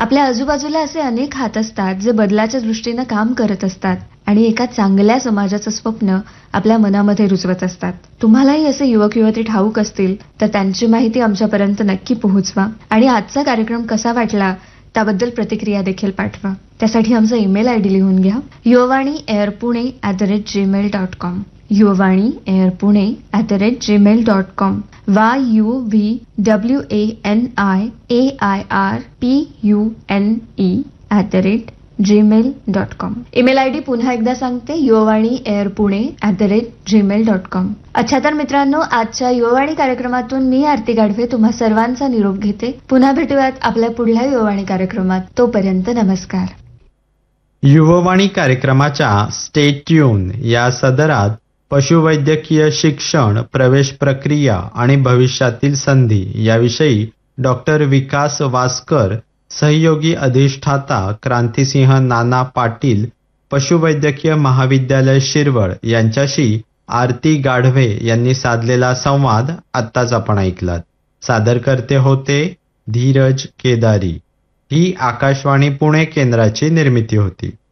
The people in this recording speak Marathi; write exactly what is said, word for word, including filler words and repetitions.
आपल्या आजूबाजूला असे अनेक हात असतात जे बदलाच्या दृष्टीनं काम करत असतात आणि एका चांगल्या समाजाचं स्वप्न आपल्या मनामध्ये रुजवत असतात. तुम्हालाही असे युवक युवती ठाऊक असतील तर त्यांची माहिती आमच्यापर्यंत नक्की पोहोचवा आणि आजचा कार्यक्रम कसा वाटला त्याबद्दल प्रतिक्रिया देखील पाठवा. त्यासाठी आमचा ईमेल आय डी लिहून घ्या, Yuvvani air Pune at the rate Gmail dot com. Yuvvani air Pune at the rate Gmail dot com. Y U V W A N I A I R P U N E at the rate Gmail dot com. Email I D पुन्हा एकदा सांगते, Yuvvani air Pune at the rate Gmail dot com. अच्छा तर मित्रांनो, आजच्या युववाणी कार्यक्रमातून मी आरती गाढवे तुम्हा सर्वांचा निरोप घेते. पुन्हा भेटूयात आपल्या पुढल्या युववाणी कार्यक्रमात. तोपर्यंत नमस्कार. युववाणी कार्यक्रमाच्या स्टे ट्यून या सदरात पशुवैद्यकीय शिक्षण, प्रवेश प्रक्रिया आणि भविष्यातील संधी याविषयी डॉक्टर विकास वासकर, सहयोगी अधिष्ठाता क्रांतिसिंह नाना पाटील, पशुवैद्यकीय महाविद्यालय शिरवळ यांच्याशी आरती गाढवे यांनी साधलेला संवाद आत्ताच आपण ऐकलात. सादरकर्ते होते धीरज केदारी. ही आकाशवाणी पुणे केंद्राची निर्मिती होती.